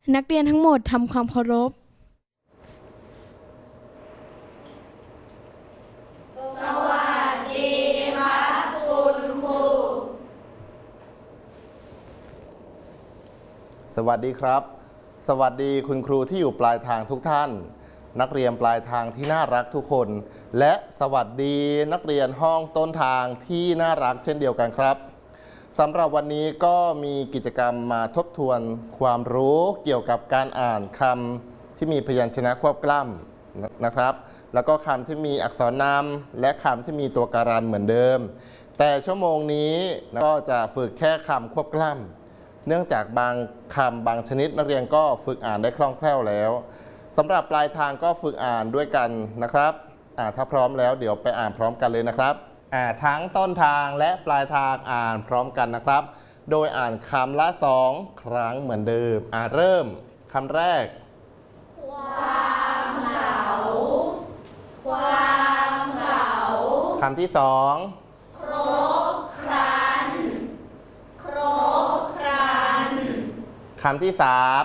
นักเรียนทั้งหมดทำความเคารพสวัสดีครับคุณครูสวัสดีครับสวัสดีคุณครูที่อยู่ปลายทางทุกท่านนักเรียนปลายทางที่น่ารักทุกคนและสวัสดีนักเรียนห้องต้นทางที่น่ารักเช่นเดียวกันครับสำหรับวันนี้ก็มีกิจกรรมมาทบทวนความรู้เกี่ยวกับการอ่านคำที่มีพยัญชนะควบกล้ำนะครับแล้วก็คำที่มีอักษรนำและคำที่มีตัวการันเหมือนเดิมแต่ชั่วโมงนี้ก็จะฝึกแค่คำควบกล้ำเนื่องจากบางคำบางชนิดนักเรียนก็ฝึกอ่านได้คล่องแคล่วแล้วสำหรับปลายทางก็ฝึกอ่านด้วยกันนะครับถ้าพร้อมแล้วเดี๋ยวไปอ่านพร้อมกันเลยนะครับทั้งต้นทางและปลายทางอ่านพร้อมกันนะครับโดยอ่านคำละ2 ครั้งเหมือนเดิมเริ่มคำแรกความเหงาความเหงาคำที่2ครบครันครบครันคำที่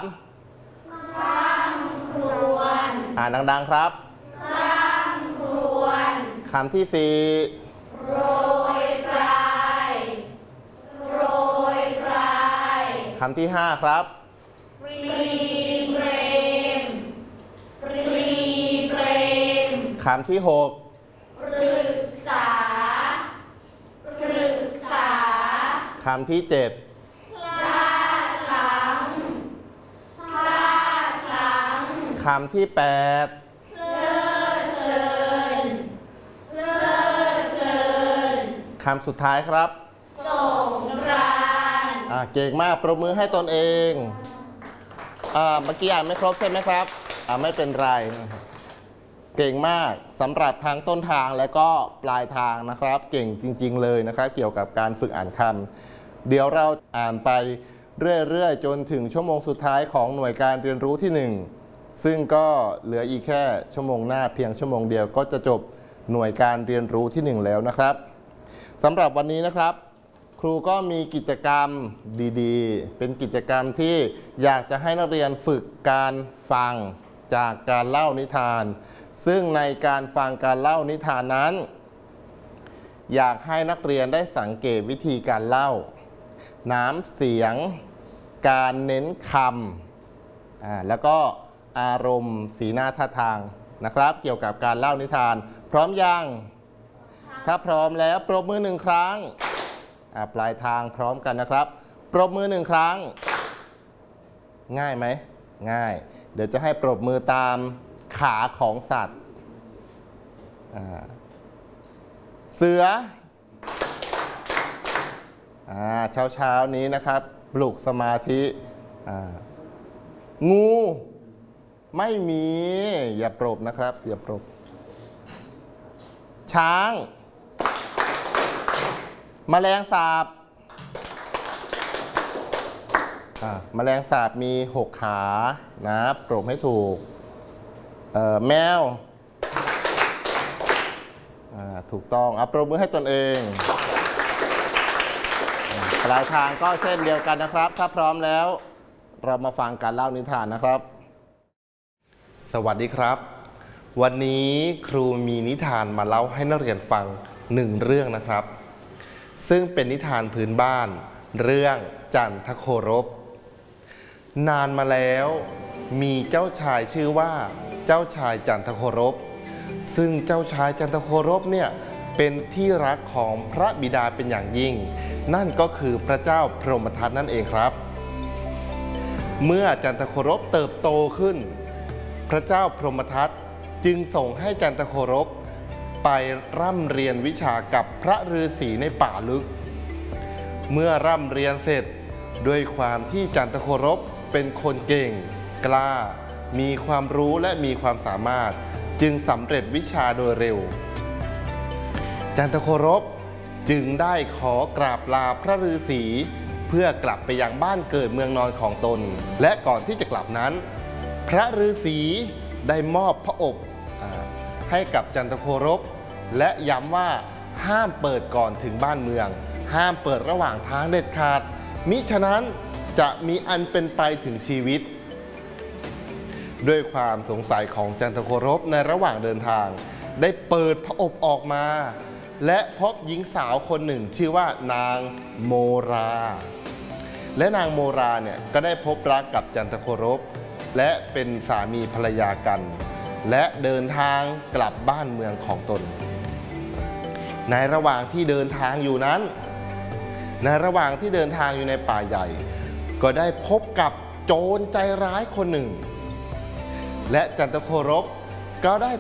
3ข้ามครวนดังๆครับข้ามครวนคำที่4โรยปลายโรยปลายคำที่5ครับปรีเปรมปรีเปรมคำที่6ปรึกษาปรึกษาคำที่7พลาดหลังพลาดหลังคำที่8เพลิดเพลินเพลิดเพลินคำสุดท้ายครับสงกรานต์เก่งมากปรบมือให้ตนเองเมื่อกี้อ่านไม่ครบใช่ไหมครับไม่เป็นไรเก่งมากสำหรับทางต้นทางและก็ปลายทางนะครับเก่งจริงๆเลยนะครับเกี่ยวกับการฝึกอ่านคำเดี๋ยวเราอ่านไปเรื่อยๆจนถึงชั่วโมงสุดท้ายของหน่วยการเรียนรู้ที่1ซึ่งก็เหลืออีกแค่ชั่วโมงหน้าเพียงชั่วโมงเดียวก็จะจบหน่วยการเรียนรู้ที่1แล้วนะครับสำหรับวันนี้นะครับครูก็มีกิจกรรมดีๆเป็นกิจกรรมที่อยากจะให้นักเรียนฝึกการฟังจากการเล่านิทานซึ่งในการฟังการเล่านิทานนั้นอยากให้นักเรียนได้สังเกตวิธีการเล่าน้ำเสียงการเน้นคำแล้วก็อารมณ์สีหน้าท่าทางนะครับเกี่ยวกับการเล่านิทานพร้อมยังถ้าพร้อมแล้วปรบมือ1 ครั้งปลายทางพร้อมกันนะครับปรบมือ1 ครั้งง่ายไหมง่ายเดี๋ยวจะให้ปรบมือตามขาของสัตว์เสือเช้านี้นะครับปลุกสมาธิงูไม่มีอย่าปรบนะครับอย่าปรบช้างแมลงสาบแมลงสาบมี6 ขานะปรบให้ถูกแมวถูกต้องปรบมือให้ตนเองปลายทางก็เช่นเดียวกันนะครับถ้าพร้อมแล้วเรามาฟังการเล่านิทานนะครับสวัสดีครับวันนี้ครูมีนิทานมาเล่าให้นักเรียนฟัง1 เรื่องนะครับซึ่งเป็นนิทานพื้นบ้านเรื่องจันทโครบนานมาแล้วมีเจ้าชายชื่อว่าเจ้าชายจันทโครบซึ่งเจ้าชายจันทโครบเนี่ยเป็นที่รักของพระบิดาเป็นอย่างยิ่งนั่นก็คือพระเจ้าพรหมทัตนั่นเองครับเมื่อจันทโครบเติบโตขึ้นพระเจ้าพรหมทัตจึงส่งให้จันทโครบไปร่ำเรียนวิชากับพระฤาษีในป่าลึกเมื่อร่ำเรียนเสร็จด้วยความที่จันทโครบเป็นคนเก่งกล้ามีความรู้และมีความสามารถจึงสำเร็จวิชาโดยเร็วจันทโครบจึงได้ขอกราบลาพระฤาษีเพื่อกลับไปยังบ้านเกิดเมืองนอนของตนและก่อนที่จะกลับนั้นพระฤาษีได้มอบพระอบให้กับจันทโครบและย้ำว่าห้ามเปิดก่อนถึงบ้านเมืองห้ามเปิดระหว่างทางเด็ดขาดมิฉะนั้นจะมีอันเป็นไปถึงชีวิตด้วยความสงสัยของจันทโครบในระหว่างเดินทางได้เปิดพระอบออกมา และพบหญิงสาวคนหนึ่งชื่อว่านางโมรา และนางโมราเนี่ยก็ได้พบรักกับจันทโครบและเป็นสามีภรรยากัน และเดินทางกลับบ้านเมืองของตนในระหว่างที่เดินทางอยู่นั้นในระหว่างที่เดินทางอยู่ในป่าใหญ่ก็ได้พบกับโจรใจร้ายคนหนึ่งและจันทโครบก็ได้